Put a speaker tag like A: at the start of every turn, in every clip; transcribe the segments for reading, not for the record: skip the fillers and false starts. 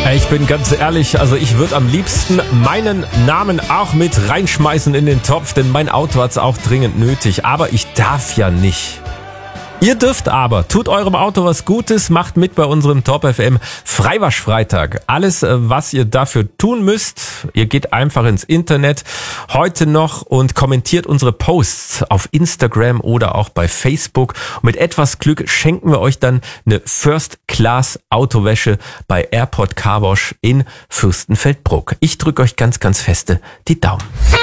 A: Ich bin ganz ehrlich, also ich würde am liebsten meinen Namen auch mit reinschmeißen in den Topf, denn mein Auto hat's auch dringend nötig, aber ich darf ja nicht. Ihr dürft aber, tut eurem Auto was Gutes, macht mit bei unserem Top FM Freiwaschfreitag. Alles, was ihr dafür tun müsst, ihr geht einfach ins Internet heute noch und kommentiert unsere Posts auf Instagram oder auch bei Facebook. Und mit etwas Glück schenken wir euch dann eine First-Class-Autowäsche bei Airport Car Wash in Fürstenfeldbruck. Ich drücke euch ganz, ganz feste die Daumen.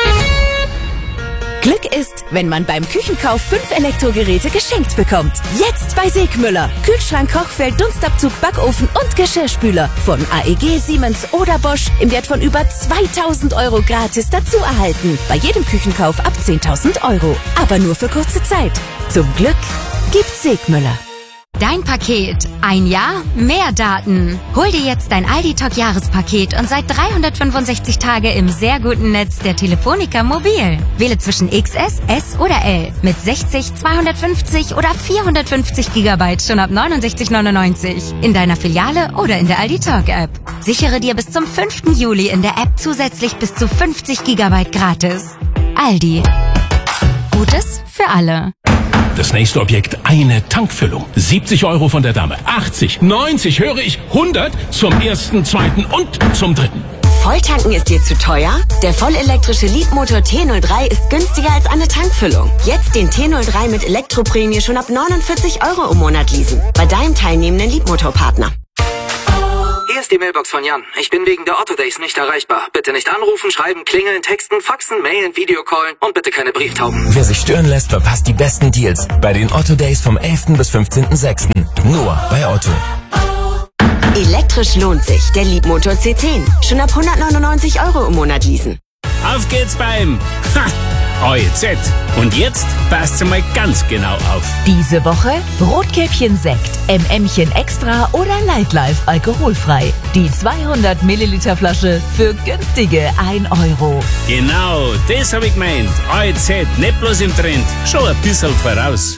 B: Glück ist, wenn man beim Küchenkauf 5 Elektrogeräte geschenkt bekommt. Jetzt bei Segmüller. Kühlschrank, Kochfeld, Dunstabzug, Backofen und Geschirrspüler. Von AEG, Siemens oder Bosch im Wert von über 2.000 € gratis dazu erhalten. Bei jedem Küchenkauf ab 10.000 €. Aber nur für kurze Zeit. Zum Glück gibt's Segmüller.
C: Dein Paket. Ein Jahr, mehr Daten. Hol dir jetzt dein Aldi-Talk-Jahrespaket und sei 365 Tage im sehr guten Netz der Telefonica Mobil. Wähle zwischen XS, S oder L mit 60, 250 oder 450 GB schon ab 69,99 in deiner Filiale oder in der Aldi-Talk-App. Sichere dir bis zum 5. Juli in der App zusätzlich bis zu 50 GB gratis. Aldi. Gutes für alle.
D: Das nächste Objekt, eine Tankfüllung. 70 € von der Dame. 80, 90, höre ich, 100 zum ersten, zweiten und zum dritten.
E: Volltanken ist dir zu teuer? Der vollelektrische Leadmotor T03 ist günstiger als eine Tankfüllung. Jetzt den T03 mit Elektroprämie schon ab 49 € im Monat leasen. Bei deinem teilnehmenden Leadmotorpartner.
F: Hier ist die Mailbox von Jan. Ich bin wegen der Otto Days nicht erreichbar. Bitte nicht anrufen, schreiben, klingeln, texten, faxen, mailen, Videocallen und bitte keine Brieftauben.
G: Wer sich stören lässt, verpasst die besten Deals bei den Otto Days vom 11. bis 15.06. Nur bei Otto.
E: Elektrisch lohnt sich. Der Leadmotor C10. Schon ab 199 € im Monat leasen.
H: Auf geht's beim AEZ. Und jetzt passt's mal ganz genau auf.
B: Diese Woche Rotkäppchen-Sekt, MMchen Extra oder Nightlife alkoholfrei. Die 200 Milliliter Flasche für günstige 1 €.
H: Genau, das hab ich gemeint. AEZ, nicht bloß im Trend, schon ein bisschen voraus.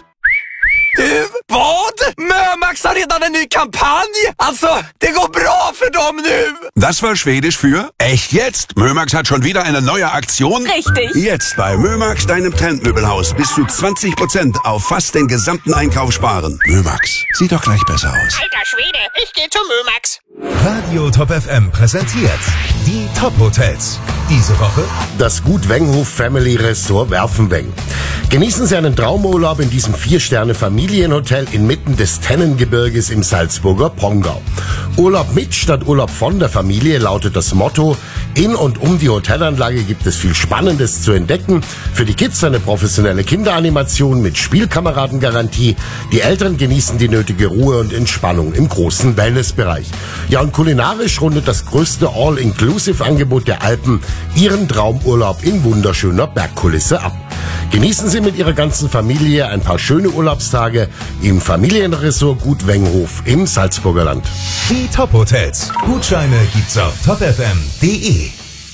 I: Vad? Mömax har redan en ny kampanj! Alltså, det går bra för dem nu!
J: Das war Schwedisch für echt jetzt. Mömax hat schon wieder eine neue Aktion.
B: Richtig.
J: Jetzt bei Mömax, deinem Trendmöbelhaus, bis zu 20% auf fast den gesamten Einkauf sparen. Mömax, sieht doch gleich besser aus.
K: Alter Schwede, ich geh zu Mömax.
L: Radio Top FM präsentiert die Top Hotels. Diese Woche
M: das Gut Wenghof Family Resort Werfenweng. Genießen Sie einen Traumurlaub in diesem 4-Sterne-Familienhotel inmitten des Tennengebirges im Salzburger Pongau. Urlaub mit statt Urlaub von der Familie lautet das Motto. In und um die Hotelanlage gibt es viel Spannendes zu entdecken. Für die Kids eine professionelle Kinderanimation mit Spielkameradengarantie. Die Eltern genießen die nötige Ruhe und Entspannung im großen Wellnessbereich. Ja, und kulinarisch rundet das größte All-Inclusive-Angebot der Alpen Ihren Traumurlaub in wunderschöner Bergkulisse ab. Genießen Sie mit Ihrer ganzen Familie ein paar schöne Urlaubstage im Familienresort Gut Wenghof im Salzburger Land.
L: Die Top Hotels. Gutscheine gibt's auf topfm.de.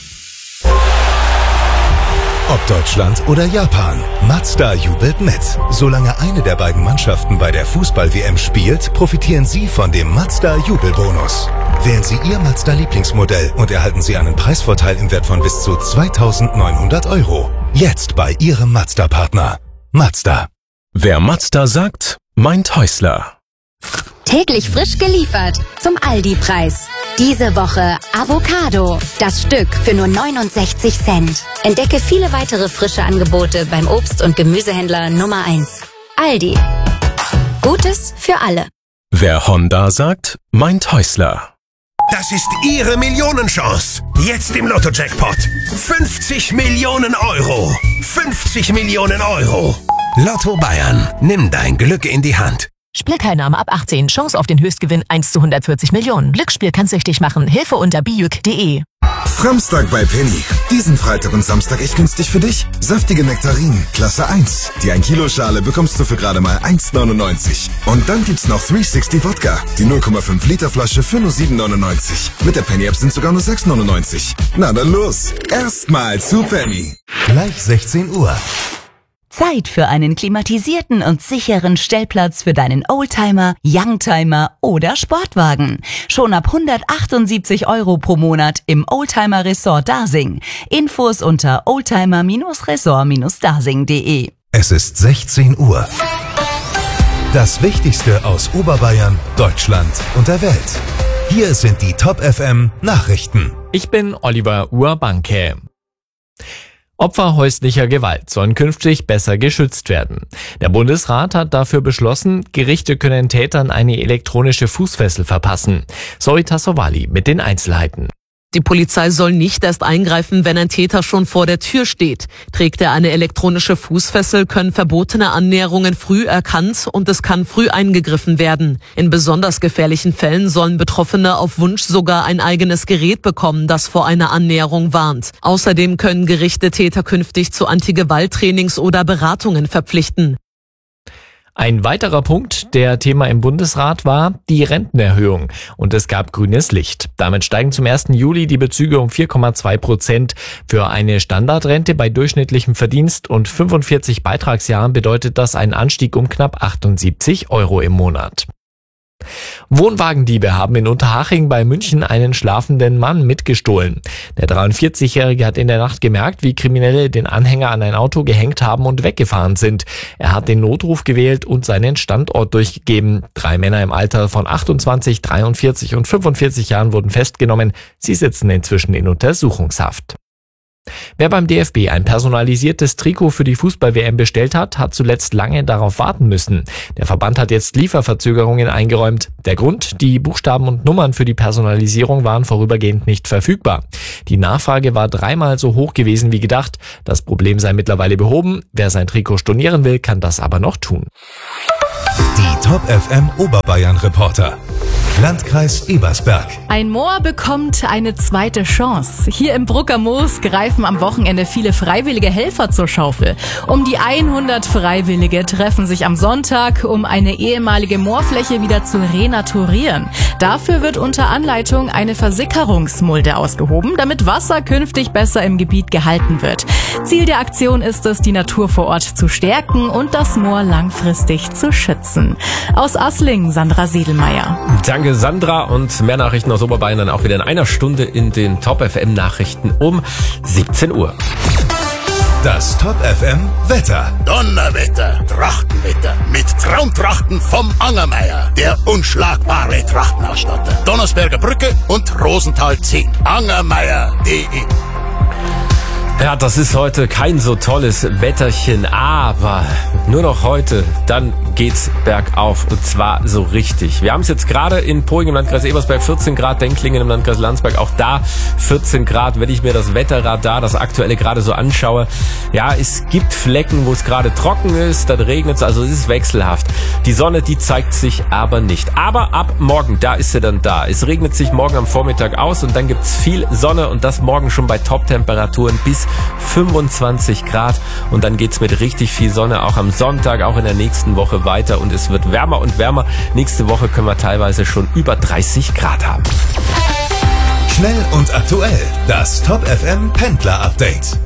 L: Ob Deutschland oder Japan, Mazda jubelt mit. Solange eine der beiden Mannschaften bei der Fußball-WM spielt, profitieren Sie von dem Mazda-Jubelbonus. Wählen Sie Ihr Mazda-Lieblingsmodell und erhalten Sie einen Preisvorteil im Wert von bis zu 2.900 €. Jetzt bei Ihrem Mazda-Partner. Mazda.
G: Wer Mazda sagt, meint Häusler.
C: Täglich frisch geliefert zum Aldi-Preis. Diese Woche Avocado. Das Stück für nur 69 Cent. Entdecke viele weitere frische Angebote beim Obst- und Gemüsehändler Nummer 1. Aldi. Gutes für alle.
G: Wer Honda sagt, meint Häusler.
N: Das ist Ihre Millionenchance. Jetzt im Lotto-Jackpot. 50 Millionen €. 50 Millionen €. Lotto Bayern. Nimm dein Glück in die Hand.
B: Spielteilnahme ab 18. Chance auf den Höchstgewinn 1 zu 140 Millionen. Glücksspiel kann süchtig machen. Hilfe unter biuk.de.
O: Framstag bei Penny. Diesen Freitag und Samstag echt günstig für dich. Saftige Nektarinen, Klasse 1. Die 1 Kilo Schale bekommst du für gerade mal 1,99. Und dann gibt's noch 360 Wodka. Die 0,5 Liter Flasche für nur 7,99. Mit der Penny App sind sogar nur 6,99. Na dann los. Erstmal zu Penny.
L: Gleich 16 Uhr.
B: Zeit für einen klimatisierten und sicheren Stellplatz für deinen Oldtimer, Youngtimer oder Sportwagen. Schon ab 178 € pro Monat im Oldtimer Resort Dasing. Infos unter oldtimer-resort-dasing.de.
L: Es ist 16 Uhr. Das Wichtigste aus Oberbayern, Deutschland und der Welt. Hier sind die Top FM Nachrichten.
P: Ich bin Oliver Urbanke. Opfer häuslicher Gewalt sollen künftig besser geschützt werden. Der Bundesrat hat dafür beschlossen, Gerichte können Tätern eine elektronische Fußfessel verpassen. Zoe Tassovali mit den Einzelheiten.
Q: Die Polizei soll nicht erst eingreifen, wenn ein Täter schon vor der Tür steht. Trägt er eine elektronische Fußfessel, können verbotene Annäherungen früh erkannt und es kann früh eingegriffen werden. In besonders gefährlichen Fällen sollen Betroffene auf Wunsch sogar ein eigenes Gerät bekommen, das vor einer Annäherung warnt. Außerdem können Gerichte Täter künftig zu Anti-Gewalt-Trainings oder Beratungen verpflichten.
P: Ein weiterer Punkt, der Thema im Bundesrat war, die Rentenerhöhung. Und es gab grünes Licht. Damit steigen zum 1. Juli die Bezüge um 4,2%. Für eine Standardrente bei durchschnittlichem Verdienst und 45 Beitragsjahren bedeutet das einen Anstieg um knapp 78 € im Monat. Wohnwagendiebe haben in Unterhaching bei München einen schlafenden Mann mitgestohlen. Der 43-Jährige hat in der Nacht gemerkt, wie Kriminelle den Anhänger an ein Auto gehängt haben und weggefahren sind. Er hat den Notruf gewählt und seinen Standort durchgegeben. 3 Männer im Alter von 28, 43 und 45 Jahren wurden festgenommen. Sie sitzen inzwischen in Untersuchungshaft. Wer beim DFB ein personalisiertes Trikot für die Fußball-WM bestellt hat, hat zuletzt lange darauf warten müssen. Der Verband hat jetzt Lieferverzögerungen eingeräumt. Der Grund: die Buchstaben und Nummern für die Personalisierung waren vorübergehend nicht verfügbar. Die Nachfrage war 3-mal so hoch gewesen wie gedacht. Das Problem sei mittlerweile behoben. Wer sein Trikot stornieren will, kann das aber noch tun.
L: Die Top FM Oberbayern Reporter. Landkreis Ebersberg.
R: Ein Moor bekommt eine zweite Chance. Hier im Brucker Moos greifen am Wochenende viele freiwillige Helfer zur Schaufel. Um die 100 Freiwillige treffen sich am Sonntag, um eine ehemalige Moorfläche wieder zu renaturieren. Dafür wird unter Anleitung eine Versickerungsmulde ausgehoben, damit Wasser künftig besser im Gebiet gehalten wird. Ziel der Aktion ist es, die Natur vor Ort zu stärken und das Moor langfristig zu schützen. Aus Asling, Sandra Sedelmeier.
A: Danke, Sandra, und mehr Nachrichten aus Oberbayern dann auch wieder in einer Stunde in den Top FM Nachrichten um 17 Uhr.
L: Das Top FM Wetter.
S: Donnerwetter, Trachtenwetter mit Traumtrachten vom Angermeier, der unschlagbare Trachtenausstatter. Donnersberger Brücke und Rosenthal 10. Angermeier.de.
A: Ja, das ist heute kein so tolles Wetterchen, aber nur noch heute, dann geht's bergauf, und zwar so richtig. Wir haben es jetzt gerade in Poing im Landkreis Ebersberg 14 Grad, Denklingen im Landkreis Landsberg auch da 14 Grad. Wenn ich mir das Wetterradar, das aktuelle gerade so anschaue, ja, es gibt Flecken, wo es gerade trocken ist, dann regnet es, also es ist wechselhaft. Die Sonne, die zeigt sich aber nicht. Aber ab morgen, da ist sie dann da. Es regnet sich morgen am Vormittag aus und dann gibt's viel Sonne, und das morgen schon bei Top-Temperaturen bis 25 Grad, und dann geht's mit richtig viel Sonne auch am Sonntag, auch in der nächsten Woche weiter, und es wird wärmer und wärmer. Nächste Woche können wir teilweise schon über 30 Grad haben.
L: Schnell und aktuell, das Top FM Pendler Update.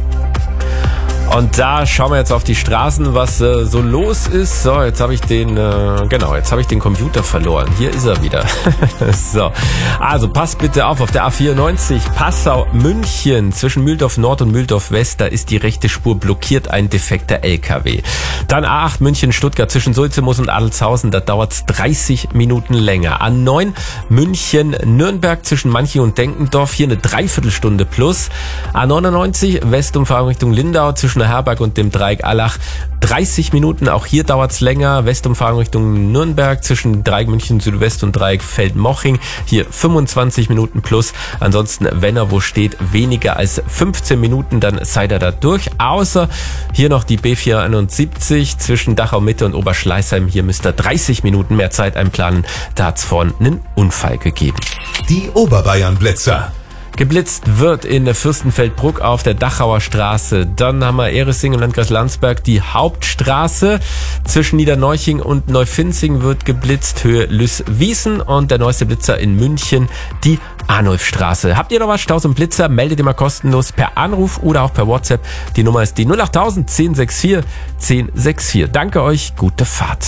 A: Und da schauen wir jetzt auf die Straßen, was so los ist. So, jetzt habe ich den Computer verloren. Hier ist er wieder. So, also passt bitte auf der A94 Passau-München zwischen Mühldorf Nord und Mühldorf West, da ist die rechte Spur blockiert, ein defekter LKW. Dann A8 München-Stuttgart zwischen Sulzemoos und Adelshausen, da dauert's 30 Minuten länger. A9 München-Nürnberg zwischen Manching und Denkendorf, hier eine Dreiviertelstunde plus. A99 Westumfahrung Richtung Lindau zwischen Herberg und dem Dreieck Allach 30 Minuten, auch hier dauert's länger. Westumfahrung Richtung Nürnberg zwischen Dreieck München Südwest und Dreieck Feldmoching, hier 25 Minuten plus. Ansonsten, wenn er wo steht, weniger als 15 Minuten, dann seid ihr da durch. Außer hier noch die B471 zwischen Dachau Mitte und Oberschleißheim, hier müsst ihr 30 Minuten mehr Zeit einplanen. Da hat's vorhin einen Unfall gegeben.
L: Die Oberbayern Blitzer.
A: Geblitzt wird in Fürstenfeldbruck auf der Dachauer Straße. Dann haben wir Ehresing im Landkreis Landsberg die Hauptstraße. Zwischen Niederneuching und Neufinzing wird geblitzt, Höhe Lüßwiesen. Und der neueste Blitzer in München, die Arnulfstraße. Habt ihr noch was, Staus und Blitzer? Meldet ihr mal kostenlos per Anruf oder auch per WhatsApp. Die Nummer ist die 08000 1064 1064. Danke euch, gute Fahrt.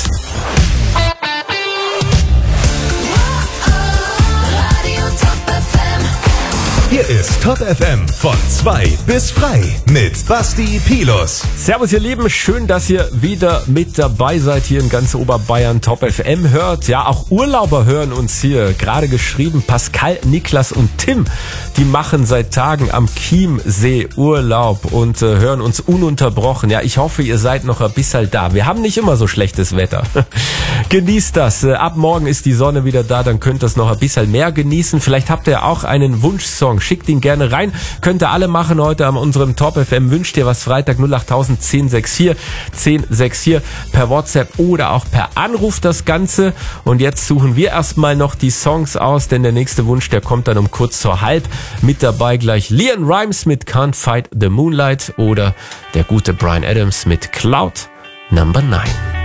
L: Hier ist Top FM von 2 bis frei mit Basti Pilus.
A: Servus ihr Lieben, schön, dass ihr wieder mit dabei seid hier in ganz Oberbayern. Top FM hört, ja auch Urlauber hören uns hier. Gerade geschrieben, Pascal, Niklas und Tim, die machen seit Tagen am Chiemsee Urlaub und hören uns ununterbrochen. Ja, ich hoffe, ihr seid noch ein bisschen da. Wir haben nicht immer so schlechtes Wetter. Genießt das. Ab morgen ist die Sonne wieder da, dann könnt ihr es noch ein bisschen mehr genießen. Vielleicht habt ihr auch einen Wunschsong. Schickt ihn gerne rein. Könnt ihr alle machen heute an unserem Top FM. Wünscht ihr was Freitag 08000 1064 1064 per WhatsApp oder auch per Anruf das Ganze. Und jetzt suchen wir erstmal noch die Songs aus, denn der nächste Wunsch, der kommt dann um kurz vor halb. Mit dabei gleich Leon Rimes mit Can't Fight the Moonlight oder der gute Bryan Adams mit Cloud Number 9.